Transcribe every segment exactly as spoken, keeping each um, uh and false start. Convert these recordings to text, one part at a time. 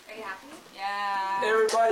Yeah. Everybody.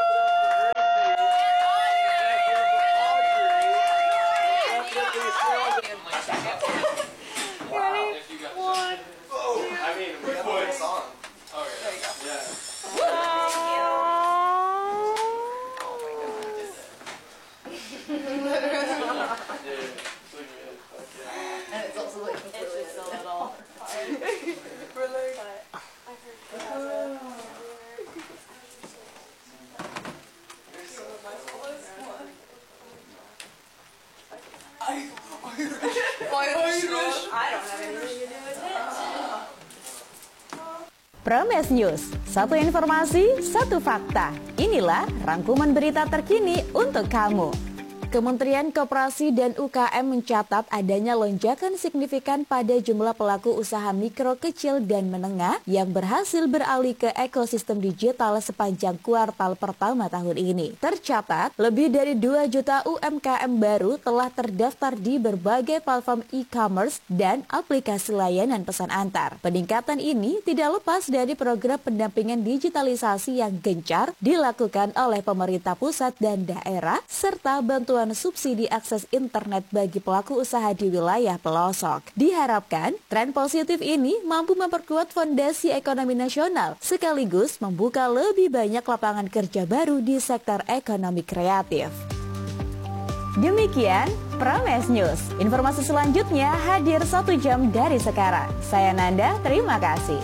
Prames News, satu informasi, satu fakta. Inilah rangkuman berita terkini untuk kamu. Kementerian Koperasi dan U K M mencatat adanya lonjakan signifikan pada jumlah pelaku usaha mikro, kecil, dan menengah yang berhasil beralih ke ekosistem digital sepanjang kuartal pertama tahun ini. Tercatat, lebih dari dua juta U M K M baru telah terdaftar di berbagai platform e-commerce dan aplikasi layanan pesan antar. Peningkatan ini tidak lepas dari program pendampingan digitalisasi yang gencar dilakukan oleh pemerintah pusat dan daerah, serta bantuan subsidi akses internet bagi pelaku usaha di wilayah pelosok. Diharapkan, tren positif ini mampu memperkuat fondasi ekonomi nasional, sekaligus membuka lebih banyak lapangan kerja baru di sektor ekonomi kreatif. Demikian Prames News. Informasi selanjutnya hadir satu jam dari sekarang. Saya Nanda, terima kasih.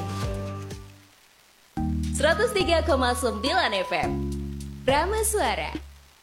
seratus tiga koma sembilan F M Prames Suara.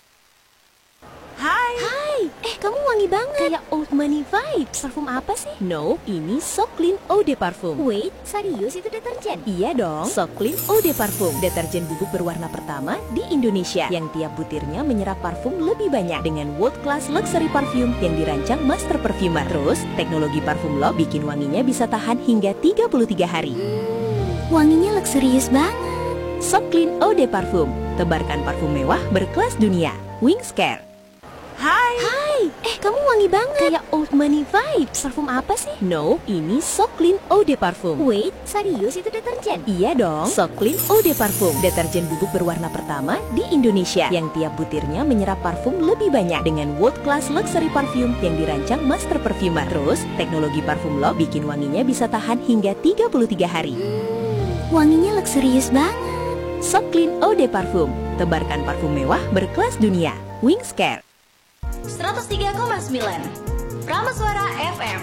Hai. Hai. Eh, kamu wangi banget. Kayak old money vibes. Parfum apa sih? No, ini So Clean Eau de Parfum. Wait, serius itu deterjen? Iya dong. So Clean Eau de Parfum, deterjen bubuk berwarna pertama di Indonesia yang tiap butirnya menyerap parfum lebih banyak dengan world class luxury parfum yang dirancang master perfumer. Terus, teknologi parfum lock bikin wanginya bisa tahan hingga tiga puluh tiga hari. Hmm, wanginya luxurious banget. So Clean Eau de Parfum, tebarkan parfum mewah berkelas dunia. Wings Care. Hai. Hai. Eh, kamu wangi banget. Kayak old money vibes. Parfum apa sih? No, ini So Clean Eau de Parfum. Wait, serius itu deterjen? Iya dong. So Clean Eau de Parfum, deterjen bubuk berwarna pertama di Indonesia yang tiap butirnya menyerap parfum lebih banyak dengan world class luxury parfum yang dirancang master perfumer. Terus, teknologi parfum lock bikin wanginya bisa tahan hingga tiga puluh tiga hari. Hmm, wanginya luxurious banget. So Clean Eau de Parfum, tebarkan parfum mewah berkelas dunia. Wings Care. seratus tiga koma sembilan Prames Suara F M.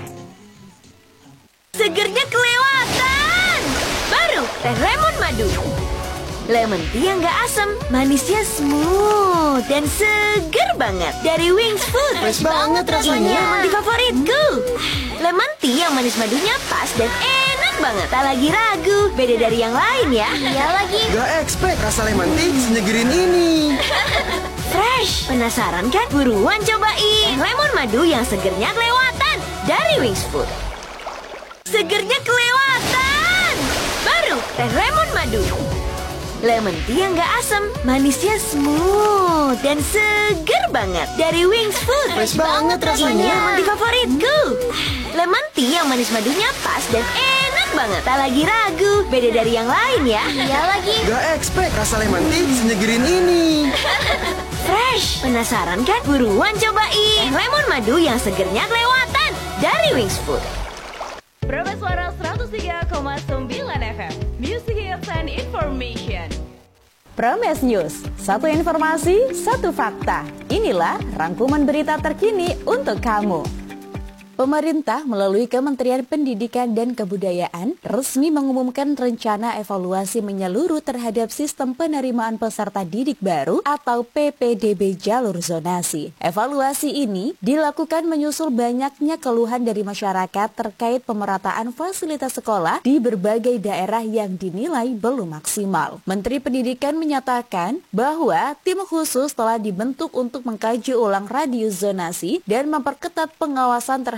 Segernya kelewatan. Baru teh lemon madu. Lemon tea yang gak asam, manisnya smooth dan seger banget. Dari Wings Food. Fresh banget rasanya. Ini favoritku. Lemon tea yang manis madunya pas dan enak banget. Tak lagi ragu, beda dari yang lain ya. Iya lagi. Gak expect rasa lemon tea senyegerin ini. Fresh. Penasaran kan? Buruan cobain lemon madu yang segernya kelewatan dari Wings Food. Segernya kelewatan. Baru teh lemon madu. Lemon tea yang gak asam, manisnya smooth dan seger banget. Dari Wings Food. Fresh banget rasanya. Ini favoritku. Lemon tea yang manis madunya pas dan enak banget. Tak lagi ragu, beda dari yang lain ya. Iya lagi. Gak expect rasa lemon tea senyegerin ini. Fresh. Penasaran kan? Buruan cobain lemon madu yang segernya kelewatan dari Wings Food. Prames Suara seratus tiga koma sembilan F M. Music Hits and Information. Prames News, satu informasi, satu fakta. Inilah rangkuman berita terkini untuk kamu. Pemerintah melalui Kementerian Pendidikan dan Kebudayaan resmi mengumumkan rencana evaluasi menyeluruh terhadap sistem penerimaan peserta didik baru atau P P D B jalur zonasi. Evaluasi ini dilakukan menyusul banyaknya keluhan dari masyarakat terkait pemerataan fasilitas sekolah di berbagai daerah yang dinilai belum maksimal. Menteri Pendidikan menyatakan bahwa tim khusus telah dibentuk untuk mengkaji ulang radius zonasi dan memperketat pengawasan terhadap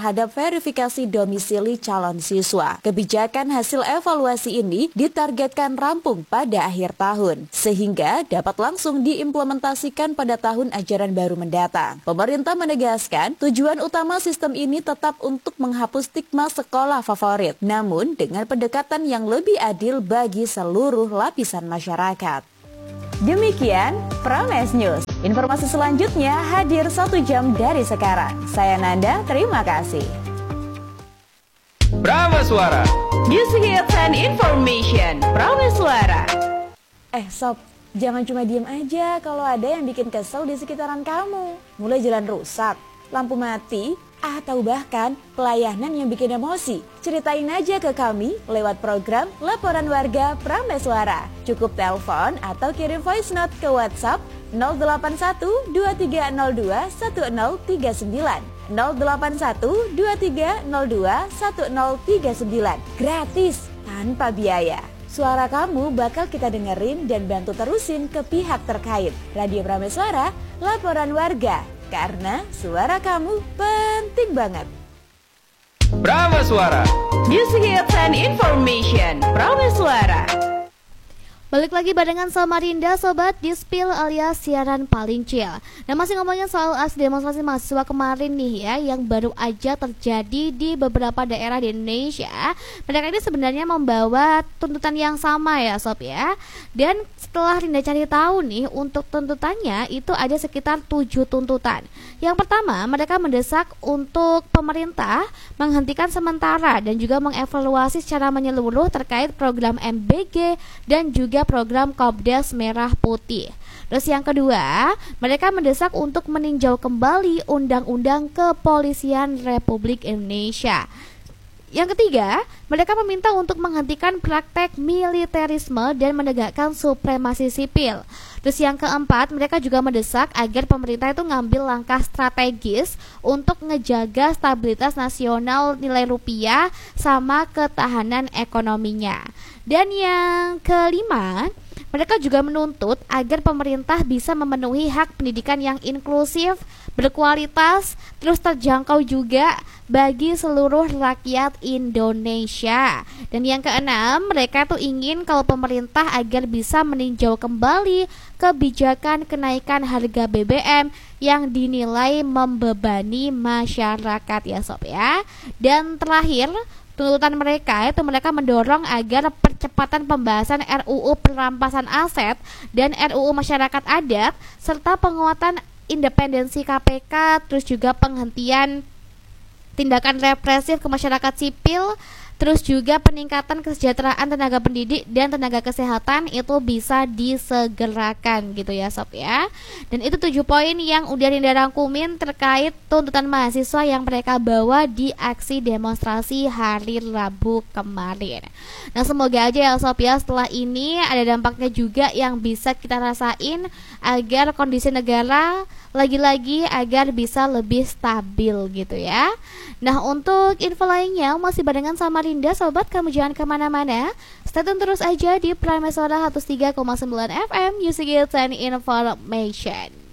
terhadap verifikasi domisili calon siswa. Kebijakan hasil evaluasi ini ditargetkan rampung pada akhir tahun, sehingga dapat langsung diimplementasikan pada tahun ajaran baru mendatang. Pemerintah menegaskan tujuan utama sistem ini tetap untuk menghapus stigma sekolah favorit, namun dengan pendekatan yang lebih adil bagi seluruh lapisan masyarakat. Demikian Prames News. Informasi selanjutnya hadir satu jam dari sekarang. Saya Nanda, terima kasih. Prameswara. Music Hits and Information. Prameswara. Eh sob, jangan cuma diem aja kalau ada yang bikin kesel di sekitaran kamu. Mulai jalan rusak, lampu mati, atau bahkan pelayanan yang bikin emosi. Ceritain aja ke kami lewat program Laporan Warga Prameswara. Cukup telepon atau kirim voice note ke WhatsApp nol delapan satu dua tiga nol dua satu nol tiga sembilan nol delapan satu dua tiga nol dua satu nol tiga sembilan. Gratis, tanpa biaya. Suara kamu bakal kita dengerin dan bantu terusin ke pihak terkait. Radio Prameswara, Laporan Warga. Karena suara kamu penting banget. Prameswara. Music Hits and Information. Prameswara. Balik lagi barengan Samarinda Sobat di Spill alias siaran paling chill. Nah masih ngomongin soal aksi demonstrasi mahasiswa kemarin nih ya, yang baru aja terjadi di beberapa daerah di Indonesia. Mereka ini sebenarnya membawa tuntutan yang sama ya Sob ya. Dan setelah Rinda cari tahu nih, untuk tuntutannya itu ada sekitar tujuh tuntutan. Yang pertama, mereka mendesak untuk pemerintah menghentikan sementara dan juga mengevaluasi secara menyeluruh terkait program M B G dan juga program Kopdes Merah Putih. Terus yang kedua, mereka mendesak untuk meninjau kembali Undang-Undang Kepolisian Republik Indonesia. Yang ketiga, mereka meminta untuk menghentikan praktek militerisme dan menegakkan supremasi sipil. Terus yang keempat, mereka juga mendesak agar pemerintah itu ngambil langkah strategis untuk ngejaga stabilitas nasional nilai rupiah sama ketahanan ekonominya. Dan yang kelima, mereka juga menuntut agar pemerintah bisa memenuhi hak pendidikan yang inklusif, berkualitas, terus terjangkau juga bagi seluruh rakyat Indonesia. Dan yang keenam, mereka tuh ingin kalau pemerintah agar bisa meninjau kembali kebijakan kenaikan harga B B M yang dinilai membebani masyarakat ya sob ya. Dan terakhir, tuntutan mereka itu mereka mendorong agar percepatan pembahasan R U U perampasan aset dan R U U masyarakat adat serta penguatan independensi K P K, terus juga penghentian tindakan represif ke masyarakat sipil, terus juga peningkatan kesejahteraan tenaga pendidik dan tenaga kesehatan itu bisa disegerakan gitu ya sob ya. Dan itu tujuh poin yang udah Rinda rangkumin terkait tuntutan mahasiswa yang mereka bawa di aksi demonstrasi hari Rabu kemarin. Nah semoga aja ya sob ya, setelah ini ada dampaknya juga yang bisa kita rasain agar kondisi negara lagi-lagi agar bisa lebih stabil gitu ya. Nah untuk info lainnya masih barengan sama Rinda sobat, kamu jangan kemana-mana. Stay tune terus aja di Prameswara seratus tiga koma sembilan F M Music Hits and Information.